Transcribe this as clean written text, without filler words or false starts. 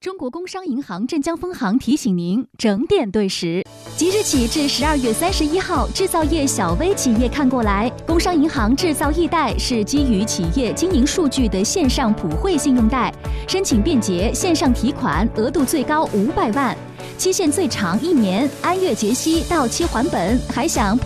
中国工商银行镇江分行提醒您整点对时。即日起至12月31号，制造业小微企业看过来，工商银行制造易贷是基于企业经营数据的线上普惠信用贷，申请便捷，线上提款，额度最高500万，期限最长1年，按月结息，到期还本，还享